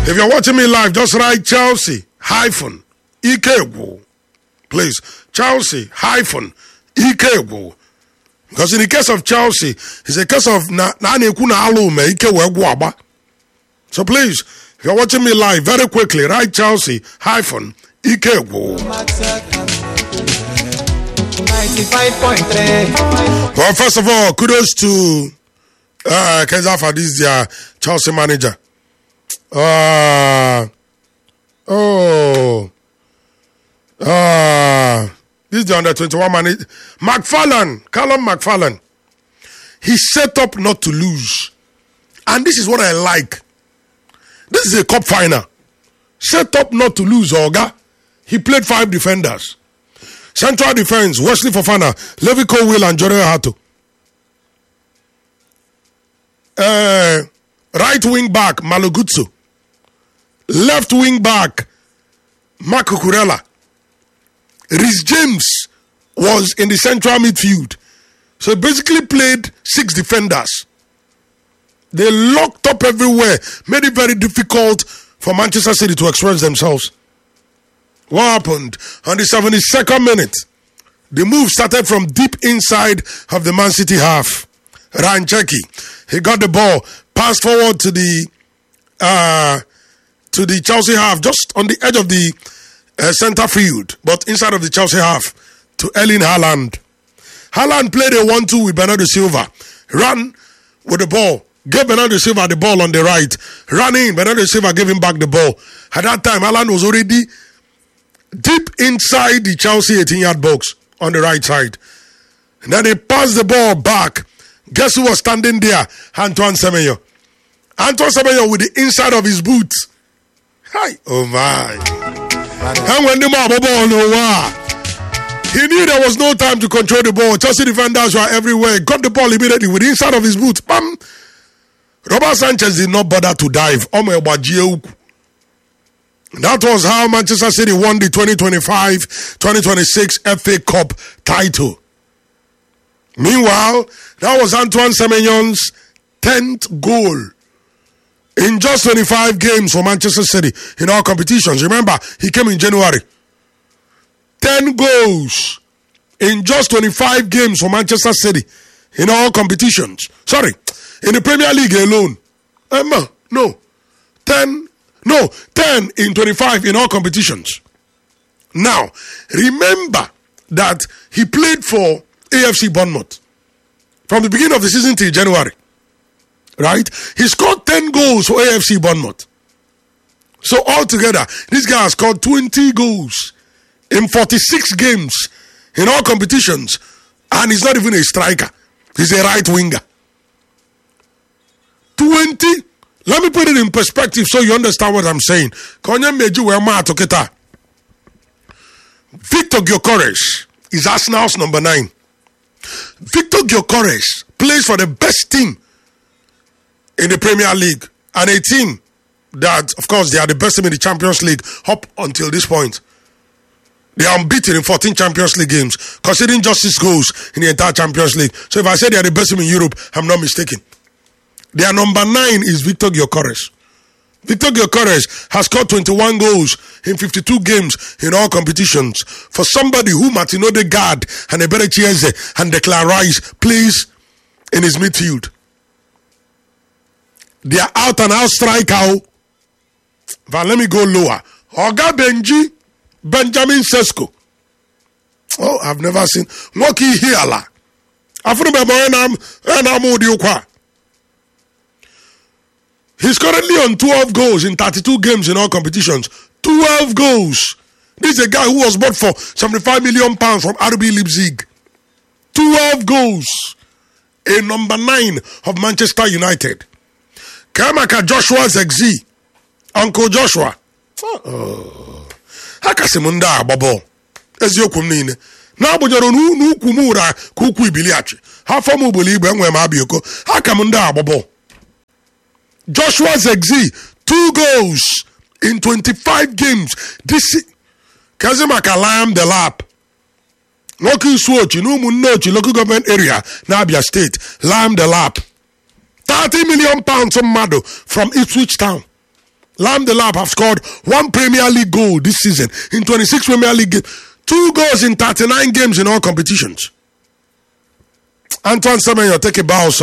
If you're watching me live, just write Chelsea hyphen Ikegwu. Please, Chelsea hyphen Ikegwu. Because in the case of Chelsea, it's a case of so please, if you're watching me live, very quickly, write Chelsea hyphen Ikegwu. 95.3. Well, first of all, kudos to Keza for this Chelsea manager. This is the under 21 manager. Callum McFarlane. He set up not to lose. And this is what I like. This is a cup final. Set up not to lose, Oga. He played 5 defenders. Central defense, Wesley Fofana, Levi Colwill and Jordan Hato. Right wing back, Malogutsu. Left wing back, Marco Kurela. Rhys James was in the central midfield. So he basically played 6 defenders. They locked up everywhere, made it very difficult for Manchester City to express themselves. What happened? On the 72nd minute, the move started from deep inside of the Man City half. Ryan Cherki, he got the ball, passed forward to the Chelsea half, just on the edge of the center field, but inside of the Chelsea half, to Erling Haaland. Haaland played a 1-2 with Bernardo Silva, ran with the ball, gave Bernardo Silva the ball on the right, ran in, Bernardo Silva gave him back the ball. At that time, Haaland was already deep inside the Chelsea 18-yard box on the right side. And then he passed the ball back. Guess who was standing there? Antoine Semenyo. Antoine Semenyo with the inside of his boots. Hi. Oh my. And when the ball he knew there was no time to control the ball. Chelsea defenders were everywhere. Got the ball immediately with the inside of his boots. Bam. Robert Sanchez did not bother to dive. That was how Manchester City won the 2025-2026 FA Cup title. Meanwhile, that was Antoine Semenyon's 10th goal in just 25 games for Manchester City in all competitions. Remember, he came in January. 10 goals in just 25 games for Manchester City in all competitions. Sorry, in the Premier League alone. 10 in 25 in all competitions. Now, remember that he played for AFC Bournemouth from the beginning of the season till January. Right? He scored 10 goals for AFC Bournemouth. So altogether, this guy has scored 20 goals in 46 games in all competitions. And he's not even a striker. He's a right winger. 20. Let me put it in perspective so you understand what I'm saying. Victor Gyökeres is Arsenal's number 9. Victor Gyökeres plays for the best team in the Premier League, and a team that, of course, they are the best team in the Champions League up until this point. They are unbeaten in 14 Champions League games, considering just 6 goals in the entire Champions League. So if I say they are the best team in Europe, I'm not mistaken. Their number 9 is Victor Gyökeres. Victor Gyökeres has scored 21 goals in 52 games in all competitions. For somebody who Martin Odegaard and Ebere Chieze and Declan Rice plays in his midfield. They are out and out striker. But let me go lower. Oga Benjamin Sesko. Oh, I've never seen. Moki Hiala. He's currently on 12 goals in 32 games in all competitions. 12 goals. This is a guy who was bought for £75 million from RB Leipzig. 12 goals. A number 9 of Manchester United. Kamaka Joshua Zegzi. Uncle Joshua. Hakasimunda Babo. Eziokum nine. Na bojaro nu kumura kuku ibiliachi. Hafa mu bolibe enwe mabioko. Hakamunda Babo. Joshua Zegzi, 2 goals in 25 games. This Kazimaka Lam the Lap. Local Swatch, local government area, Nabia State, Lam the Lap. £30 million from Mado from Ipswich Town. Lam Delap have scored 1 Premier League goal this season in 26 Premier League games. 2 goals in 39 games in all competitions. Antoine Semenyo, take a bow.